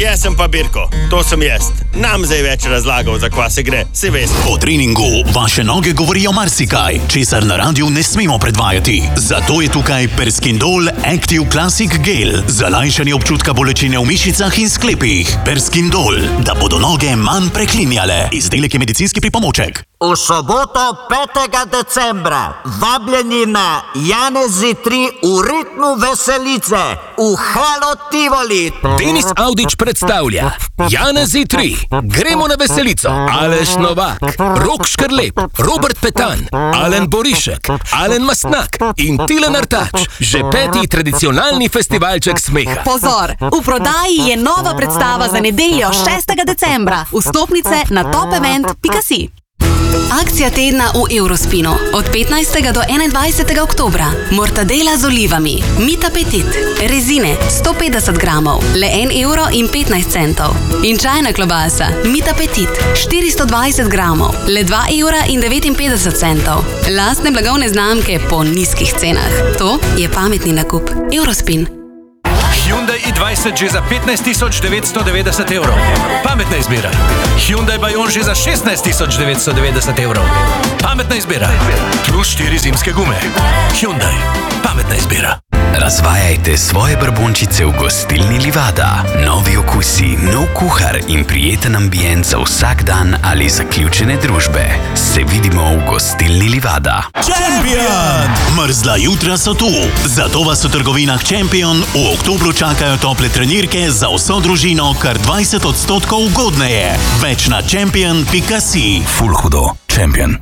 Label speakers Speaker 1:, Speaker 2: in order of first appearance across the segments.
Speaker 1: Jaz sem pa Birko, to sem jaz. Nam zdaj več razlagal, za kva se gre, si veste.
Speaker 2: Po treningu vaše noge govorijo marsikaj, česar na radiju ne smemo predvajati. Zato je tukaj Perskindol Active Classic Gel za lajšanje občutka bolečine v mišicah in sklepih. Perskindol, da bodo noge manj preklinjale. Izdelek je medicinski pripomoček.
Speaker 3: V soboto 5. decembra vabljeni na Janezi 3 v ritmu veselice v Halo Tivoli.
Speaker 4: Denis Audić predstavlja Janezi 3. Gremo na veselico. Aleš Novak, Rok Škrlep, Robert Petan, Alen Borišek, Alen Mastnak in Tilen Artač. Že 5. tradicionalni festivalček smeha.
Speaker 5: Pozor, v prodaji je nova predstava za nedeljo 6. decembra. Vstopnice na topevent.si. Akcija tedna v Eurospinu. Od 15. do 21. oktobra. Mortadela z olivami, Mit Appetit, rezine 150 gramov, le 1,15 €. In čajna klobasa, Mit Appetit, 420 gramov, le 2,59 €. Lastne blagovne znamke po nizkih cenah. To je pametni nakup. Eurospin.
Speaker 6: Hyundai i20 že za 15.990 €. Pametna izbira. Hyundai Bayon že za 16.990 €. Pametna izbira. Plus 4 zimske gume. Hyundai. Pametna izbira.
Speaker 7: Razvajajte svoje brbončice v gostilni Livada. Novi okusi, nov kuhar in prijeten ambient za vsak dan ali zaključene družbe. Se vidimo v gostilni Livada.
Speaker 2: Champion! Mrzla jutra so tu. Zato vas v trgovinah Champion v oktobru čakajo tople trenirke za vso družino kar 20% ugodneje. Več na champion.si.
Speaker 7: Ful hudo. Champion.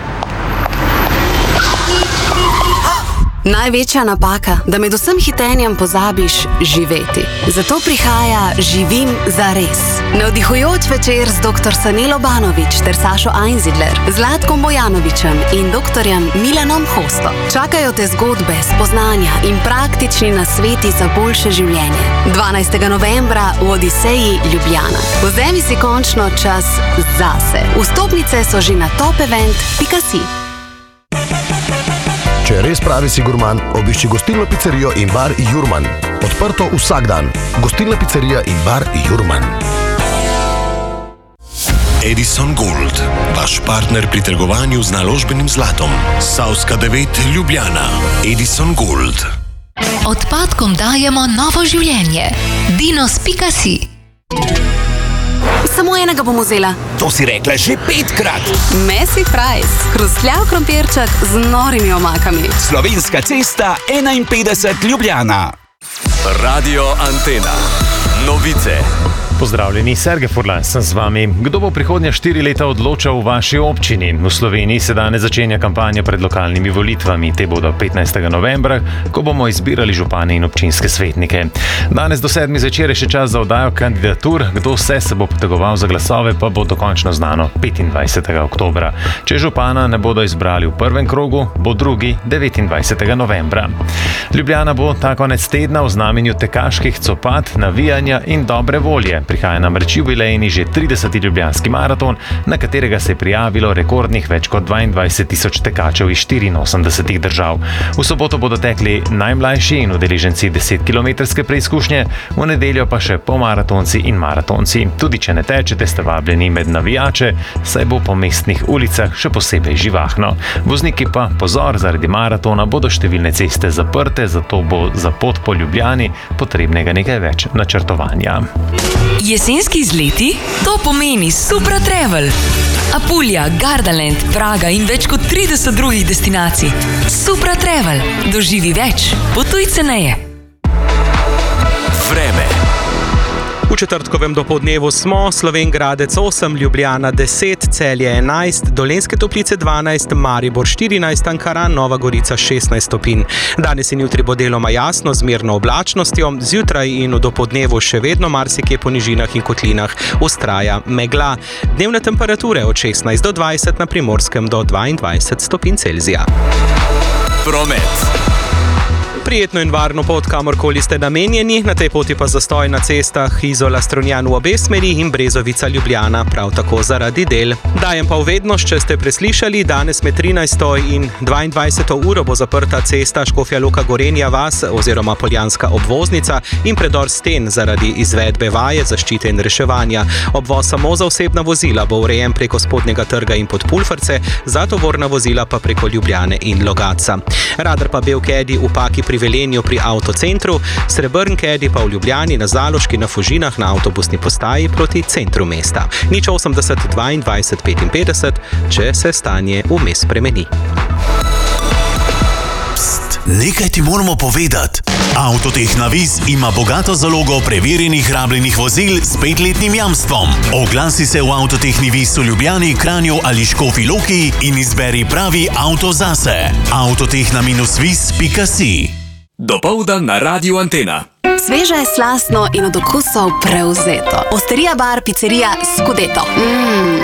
Speaker 5: Največja napaka, da med vsem hitenjem pozabiš živeti. Zato prihaja Živim zares. Navdihujoč večer z dr. Sanelo Banović ter Sašo Einzidler, Zlatkom Bojanovićem in dr. Milanom Hosto. Čakajo te zgodbe, spoznanja in praktični nasveti za boljše življenje. 12. novembra v Odiseji Ljubljana. Vzemi si končno čas zase. Vstopnice so že na topevent.si.
Speaker 8: Če res pravi si gurman, obišči gostilno pizzerijo in bar Jurman. Odprto vsak dan. Gostilna pizzerija in bar Jurman.
Speaker 9: Edison Gold, vaš partner pri trgovanju z naložbenim zlatom. Savska 9, Ljubljana. Edison Gold.
Speaker 10: Odpadkom dajemo novo življenje. Dinos.si.
Speaker 5: Samo enega bom vzela.
Speaker 4: To si rekla že 5-krat.
Speaker 5: Messi fries, hrustljav krompirček z norimi omakami.
Speaker 4: Slovenska cesta 51 Ljubljana.
Speaker 11: Radio Antena. Novice.
Speaker 12: Pozdravljeni, Sergej Furlan sem z vami. Kdo bo prihodnja 4 leta odločal v vaši občini? V Sloveniji se danes začenja kampanja pred lokalnimi volitvami. Te bodo 15. novembra, ko bomo izbirali župane in občinske svetnike. Danes do 7. zvečer je še čas za oddajo kandidatur. Kdo vse se bo potegoval za glasove, pa bo dokončno znano 25. oktobra. Če župana ne bodo izbrali v prvem krogu, bo drugi 29. novembra. Ljubljana bo ta konec tedna v znamenju tekaških copat, navijanja in dobre volje. Prihaja namreč jubilejni že 30. ljubljanski maraton, na katerega se je prijavilo rekordnih več kot 22.000 tekačev iz 84 držav. V soboto bodo tekli najmlajši in udeleženci 10-kilometrske preizkušnje, v nedeljo pa še polmaratonci in maratonci. Tudi če ne tečete, ste vabljeni med navijače, saj bo po mestnih ulicah še posebej živahno. Vozniki pa, pozor, zaradi maratona bodo številne ceste zaprte, zato bo za pot po Ljubljani potrebnega nekaj več načrtovanja.
Speaker 10: Jesenski izleti? To pomeni Supra Travel. Apulja, Gardaland, Praga in več kot 30 drugih destinacij. Supra Travel. Doživi več. Potuj ceneje.
Speaker 11: Vreme.
Speaker 13: V četrtkovem dopoldnevu smo Slovenj Gradec 8, Ljubljana 10, Celje 11, Dolenjske Toplice 12, Maribor 14, Ankaran, Nova Gorica 16 stopinj. Danes in jutri bo deloma jasno z mirno oblačnostjo, zjutraj in v dopoldnevu še vedno marsikje po nižinah in kotlinah vztraja megla. Dnevne temperature od 16 do 20, na Primorskem do 22 stopinj Celzija.
Speaker 11: Promet.
Speaker 13: Prijetno in varno pot, kamorkoli ste namenjeni, na tej poti pa zastoj na cestah Izola Strunjan v obe smeri in Brezovica Ljubljana, prav tako zaradi del. Dajem pa v vednost, če ste preslišali, danes med 13. in 22. uro bo zaprta cesta Škofja Loka Gorenja vas oziroma Poljanska obvoznica in predor sten zaradi izvedbe vaje zaščite in reševanja. Obvoz samo za osebna vozila bo urejen preko Spodnjega trga in Podpulfarce, za tovorna vozila pa preko Ljubljane in Logatca. Radar pa bel kedi v Paki pri Velenju pri avtocentru, srebrn kedi pa v Ljubljani na Zaloški na Fužinah na avtobusni postaji proti centru mesta. 080 22 55, če se stanje vmes spremeni.
Speaker 2: Nekaj ti moramo povedati. Avtoteh Navis ima bogato zalogo preverjenih rabljenih vozil s 5-letnim jamstvom. Oglasi se v Avtoteh Navis v Ljubljani, Kranju ali Škofji Loki in izberi pravi avto zase. Avtoteh-vis.si.
Speaker 11: Dopoldan na Radiu Antena.
Speaker 5: Sveže, slastno in od okusov prevzeto. Osterija bar, picerija Scudetto.